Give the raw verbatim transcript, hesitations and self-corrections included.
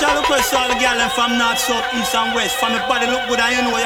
Special request to all the girl them from north, south, east and west. From my body look good and you know you